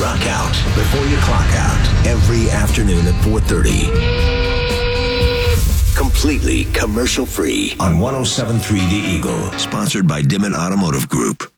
rock out before you clock out every afternoon at 4:30. Completely commercial free on 107.3 The Eagle. Sponsored by Dimmitt Automotive Group.